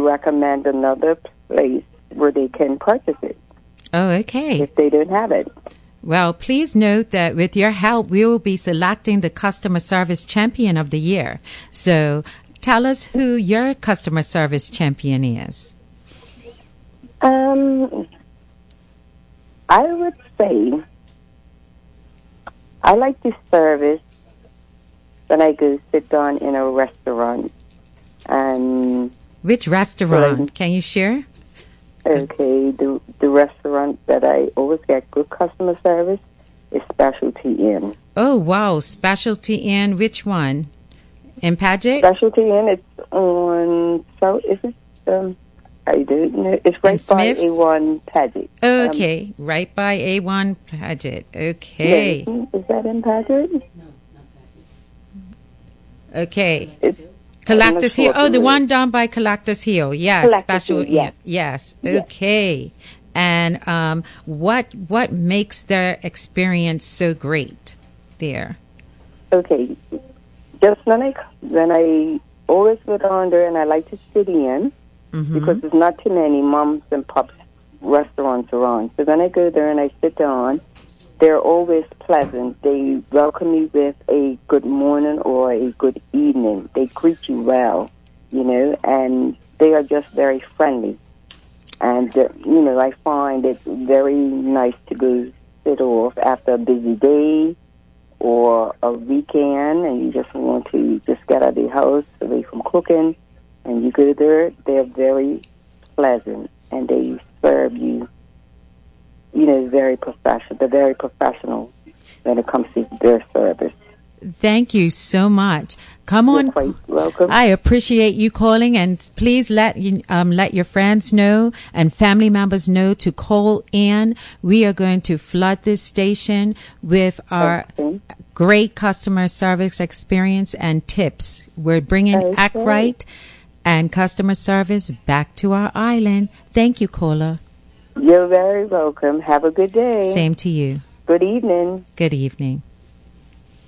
recommend another place where they can purchase it. Oh, okay. If they don't have it. Well, please note that with your help, we will be selecting the Customer Service Champion of the Year. So tell us who your Customer Service Champion is. I would say I like the service when I go sit down in a restaurant. And which restaurant? Can you share? Okay, the restaurant that I always get good customer service is Specialty Inn. Oh, wow. Specialty Inn, which one? In Paget? Specialty Inn, it's on, so is it, I don't know, it's right by A1 Paget. Oh, okay, right by A1 Paget. Okay. Yeah, is that in Paget? No, not Paget. Okay. Collectors Hill. Oh, the one down by Collectors Hill. Yes, Special. Yeah. Yes. Okay. And what makes their experience so great there? Okay. Just when I always go down there and I like to sit in because there's not too many mums and pops restaurants around. So when I go there and I sit down, they're always pleasant. They welcome you with a good morning or a good evening. They greet you well, and they are just very friendly. And, I find it very nice to go sit off after a busy day or a weekend, and you just want to just get out of the house away from cooking, and you go there. They're very pleasant, and they serve you very professional. They're very professional when it comes to their service. Thank you so much. Come on. You're quite welcome. I appreciate you calling, and please let your friends know and family members know to call in. We are going to flood this station with our great customer service experience and tips. We're bringing Act Right and customer service back to our island. Thank you, caller. You're very welcome. Have a good day. Same to you. Good evening. Good evening.